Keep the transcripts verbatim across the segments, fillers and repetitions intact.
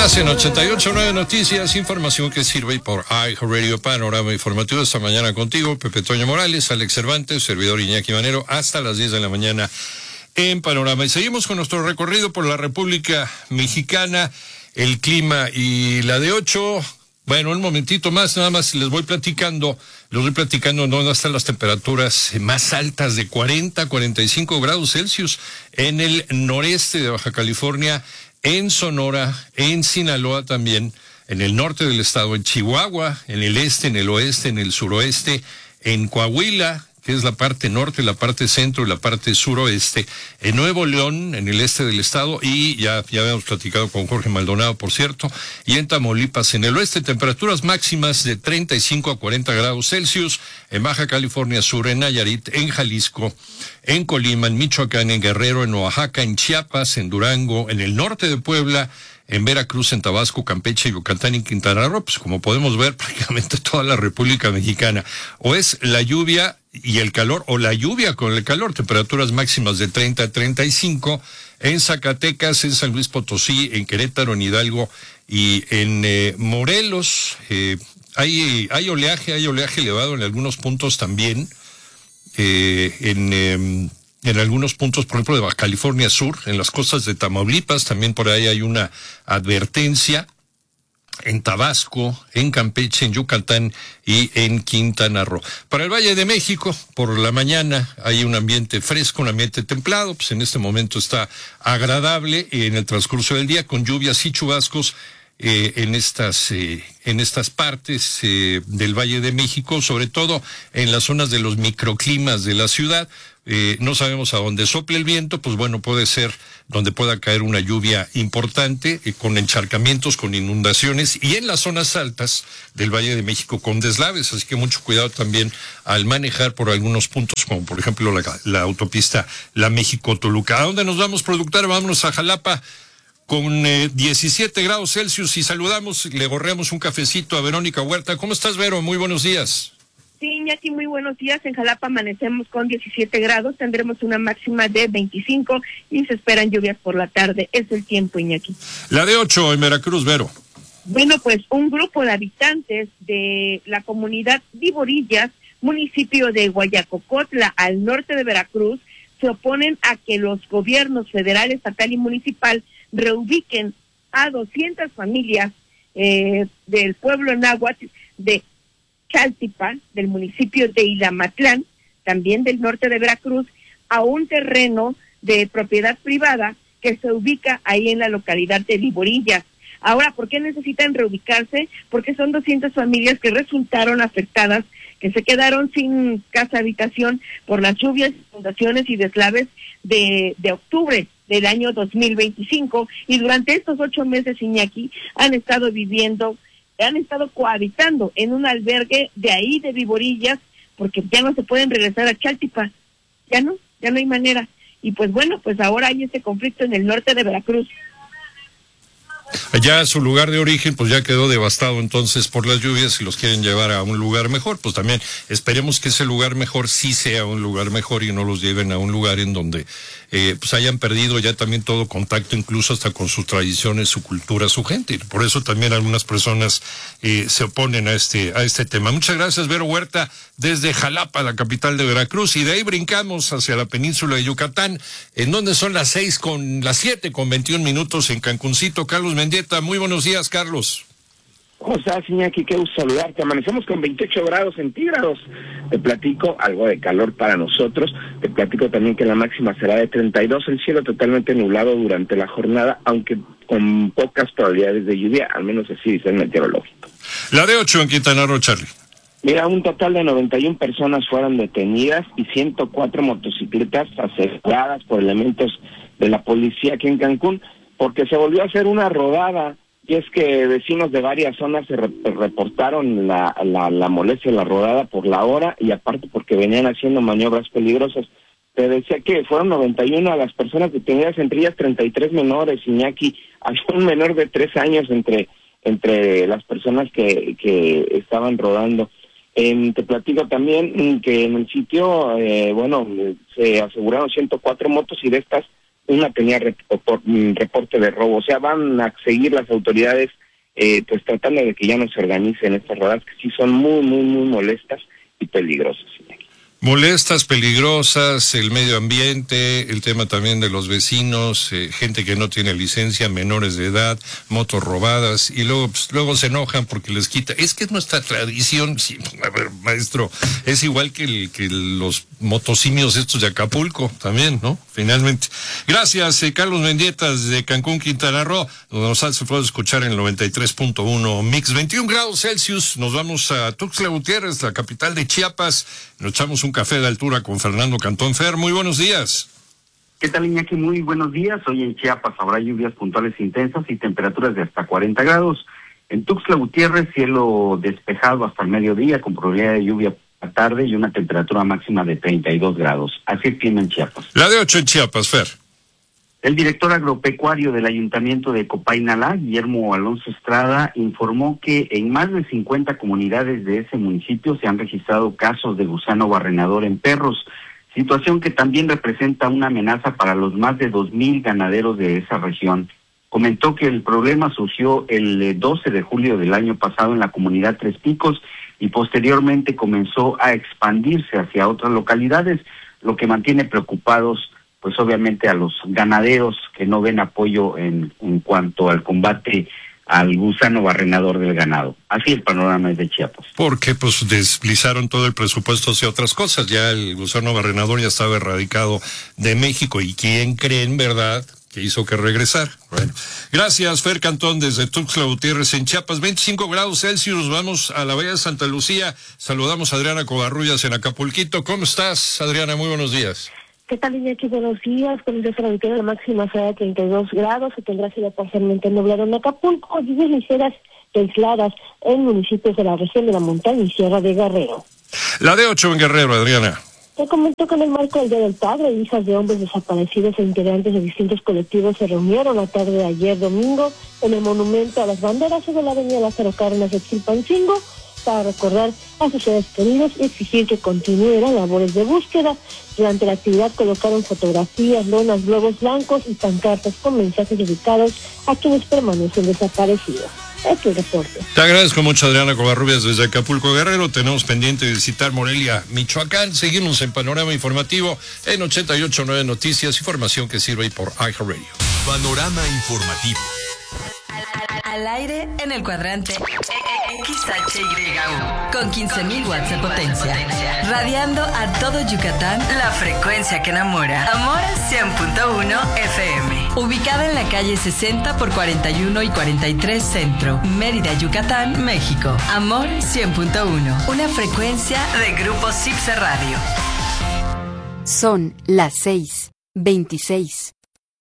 Más en ochenta y ocho punto nueve Noticias, información que sirve por iHeartRadio. Panorama informativo esta mañana contigo, Pepe Toño Morales, Alex Cervantes, servidor Iñaki Manero, hasta las diez de la mañana en Panorama. Y seguimos con nuestro recorrido por la República Mexicana, el clima y la de ocho. Bueno, un momentito más, nada más les voy platicando, les voy platicando dónde están las temperaturas más altas de cuarenta, cuarenta y cinco grados Celsius en el noreste de Baja California, en Sonora, en Sinaloa también, en el norte del estado, en Chihuahua, en el este, en el oeste, en el suroeste, en Coahuila, que es la parte norte, la parte centro y la parte suroeste, en Nuevo León, en el este del estado, y ya, ya habíamos platicado con Jorge Maldonado, por cierto, y en Tamaulipas, en el oeste, temperaturas máximas de treinta y cinco a cuarenta grados Celsius, en Baja California Sur, en Nayarit, en Jalisco, en Colima, en Michoacán, en Guerrero, en Oaxaca, en Chiapas, en Durango, en el norte de Puebla, en Veracruz, en Tabasco, Campeche, Yucatán y Quintana Roo, pues como podemos ver, prácticamente toda la República Mexicana. O es la lluvia y el calor, o la lluvia con el calor, temperaturas máximas de treinta a treinta y cinco, en Zacatecas, en San Luis Potosí, en Querétaro, en Hidalgo y en eh, Morelos. Eh, hay, hay oleaje, hay oleaje elevado en algunos puntos también, eh, en... Eh, en algunos puntos, por ejemplo, de Baja California Sur, en las costas de Tamaulipas, también por ahí hay una advertencia, en Tabasco, en Campeche, en Yucatán y en Quintana Roo. Para el Valle de México, por la mañana hay un ambiente fresco, un ambiente templado, pues en este momento está agradable en el transcurso del día, con lluvias y chubascos eh, en estas eh, en estas partes eh, del Valle de México, sobre todo en las zonas de los microclimas de la ciudad. Eh, no sabemos a dónde sople el viento, pues bueno, puede ser donde pueda caer una lluvia importante, eh, con encharcamientos, con inundaciones, y en las zonas altas del Valle de México con deslaves, así que mucho cuidado también al manejar por algunos puntos, como por ejemplo la, la autopista La México-Toluca. ¿A dónde nos vamos, productor? Vámonos a Jalapa con eh, diecisiete grados Celsius y saludamos, le gorreamos un cafecito a Verónica Huerta. ¿Cómo estás, Vero? Muy buenos días. Sí, Iñaki, muy buenos días. En Jalapa amanecemos con diecisiete grados, tendremos una máxima de veinticinco y se esperan lluvias por la tarde. Es el tiempo, Iñaki. La de ocho en Veracruz, Vero. Bueno, pues un grupo de habitantes de la comunidad Viborillas, municipio de Guayacocotla, al norte de Veracruz, se oponen a que los gobiernos federal, estatal y municipal reubiquen a doscientas familias eh, del pueblo náhuatl de Chaltipan, del municipio de Ilamatlán, también del norte de Veracruz, a un terreno de propiedad privada que se ubica ahí en la localidad de Viborillas. Ahora, ¿por qué necesitan reubicarse? Porque son doscientas familias que resultaron afectadas, que se quedaron sin casa habitación por las lluvias, inundaciones y deslaves de, de octubre del año dos mil veinticinco, y durante estos ocho meses, Iñaki, han estado viviendo han estado cohabitando en un albergue de ahí de Viborillas, porque ya no se pueden regresar a Chaltipan, ya no, ya no hay manera. Y pues bueno, pues ahora hay este conflicto en el norte de Veracruz. Allá su lugar de origen pues ya quedó devastado entonces por las lluvias y los quieren llevar a un lugar mejor, pues también esperemos que ese lugar mejor sí sea un lugar mejor y no los lleven a un lugar en donde eh, pues hayan perdido ya también todo contacto, incluso hasta con sus tradiciones, su cultura, su gente. Y por eso también algunas personas eh, se oponen a este a este tema. Muchas gracias, Vero Huerta, desde Jalapa, la capital de Veracruz, y de ahí brincamos hacia la península de Yucatán, en donde son las seis con las siete con veintiún minutos en Cancuncito. Carlos Mendieta, muy buenos días, Carlos. ¿Cómo estás, Iñaki? Qué gusto saludarte. Amanecemos con veintiocho grados centígrados. Te platico algo de calor para nosotros. Te platico también que la máxima será de treinta y dos. El cielo totalmente nublado durante la jornada, aunque con pocas probabilidades de lluvia, al menos así dice el meteorológico. La de ocho en Quintana Roo, Charlie. Mira, un total de noventa y una personas fueron detenidas y ciento cuatro motocicletas aseguradas por elementos de la policía aquí en Cancún, porque se volvió a hacer una rodada. Y es que vecinos de varias zonas se re- reportaron la, la, la molestia de la rodada por la hora, y aparte porque venían haciendo maniobras peligrosas. Te decía que fueron noventa y una las personas detenidas, entre ellas treinta y tres menores, Iñaki. Había un menor de tres años entre entre las personas que, que estaban rodando. Eh, te platico también que en el sitio, eh, bueno, se aseguraron ciento cuatro motos, y de estas una tenía reporte de robo. O sea, van a seguir las autoridades eh, pues tratando de que ya no se organicen estas rodadas, que sí son muy, muy, muy molestas y peligrosas. Molestas, peligrosas, el medio ambiente, el tema también de los vecinos, eh, gente que no tiene licencia, menores de edad, motos robadas, y luego pues, luego se enojan porque les quita. Es que es nuestra tradición, sí, a ver, maestro, es igual que, el, que los motosimios estos de Acapulco también, ¿no? Finalmente. Gracias, eh, Carlos Mendieta, de Cancún, Quintana Roo, donde nos hace puede escuchar en el noventa y tres punto uno Mix, veintiún grados Celsius. Nos vamos a Tuxtla Gutiérrez, la capital de Chiapas. Nos echamos un café de altura con Fernando Cantón. Fer, muy buenos días. ¿Qué tal, Iñaki? Muy buenos días. Hoy en Chiapas habrá lluvias puntuales intensas y temperaturas de hasta cuarenta grados. En Tuxtla Gutiérrez, cielo despejado hasta el mediodía, con probabilidad de lluvia a la tarde y una temperatura máxima de treinta y dos grados. Así es clima en Chiapas. La de ocho en Chiapas, Fer. El director agropecuario del Ayuntamiento de Copainalá, Guillermo Alonso Estrada, informó que en más de cincuenta comunidades de ese municipio se han registrado casos de gusano barrenador en perros, situación que también representa una amenaza para los más de dos mil ganaderos de esa región. Comentó que el problema surgió el doce de julio del año pasado en la comunidad Tres Picos y posteriormente comenzó a expandirse hacia otras localidades, lo que mantiene preocupados pues obviamente a los ganaderos que no ven apoyo en, en cuanto al combate al gusano barrenador del ganado. Así el panorama es de Chiapas. Porque pues deslizaron todo el presupuesto hacia otras cosas. Ya el gusano barrenador ya estaba erradicado de México. ¿Y quién cree en verdad que hizo que regresar? Bueno, gracias, Fer Cantón, desde Tuxtla Gutiérrez en Chiapas. veinticinco grados Celsius, vamos a la Bahía de Santa Lucía. Saludamos a Adriana Covarrubias en Acapulquito. ¿Cómo estás, Adriana? Muy buenos días. ¿Qué tal, Iñaki? Buenos días. Con el día de la máxima será de treinta y dos grados. Se tendrá cielo parcialmente nublado en Acapulco. Lluvias ligeras y aisladas en municipios de la región de la montaña y Sierra de Guerrero. La de ocho en Guerrero, Adriana. Te comento que en el marco del Día del Padre, hijas de hombres desaparecidos e integrantes de distintos colectivos se reunieron la tarde de ayer domingo en el Monumento a las Banderas sobre la avenida Lázaro Cárdenas de Chilpancingo, para recordar a sus seres queridos y exigir que continúen las labores de búsqueda. Durante la actividad colocaron fotografías, lonas, globos blancos y pancartas con mensajes dedicados a quienes permanecen desaparecidos. Este es el reporte. Te agradezco mucho, Adriana Covarrubias, desde Acapulco, Guerrero. Tenemos pendiente de visitar Morelia, Michoacán. Seguimos en Panorama Informativo en ochenta y ocho punto nueve Noticias, información que sirve por iHeartRadio. Panorama Informativo. Al aire en el cuadrante X H Y U con quince mil watts de potencia, radiando a todo Yucatán la frecuencia que enamora. Amor cien punto uno F M, ubicada en la calle sesenta por cuarenta y uno y cuarenta y tres Centro, Mérida, Yucatán, México. Amor cien punto uno, una frecuencia de Grupo Cipse Radio. Son las seis veintiséis.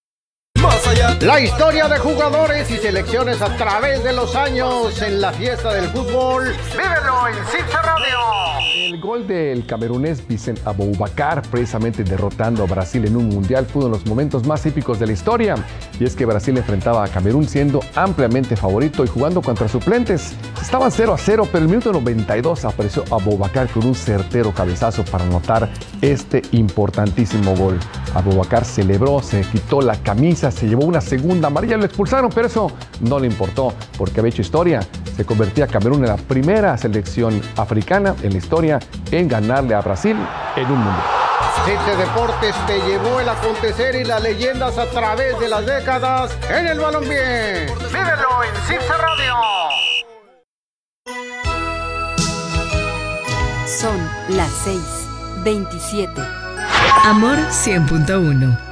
La historia de jugadores y selecciones a través de los años en la fiesta del fútbol. ¡Vívelo en Cipse Radio! El gol del camerunés Vicent Aboubakar, precisamente derrotando a Brasil en un mundial, fue uno de los momentos más épicos de la historia. Y es que Brasil enfrentaba a Camerún siendo ampliamente favorito y jugando contra suplentes. Estaban cero a cero, pero en el minuto noventa y dos apareció Aboubakar con un certero cabezazo para anotar este importantísimo gol. Aboubakar celebró, se quitó la camisa, se llevó una segunda amarilla, lo expulsaron, pero eso no le importó porque había hecho historia. Se convertía a Camerún en la primera selección africana en la historia en ganarle a Brasil en un mundial. Cipse Deportes te llevó el acontecer y las leyendas a través de las décadas en el balompié. ¡Vívelo en Cipse Radio! Son las seis veintisiete. Amor cien punto uno.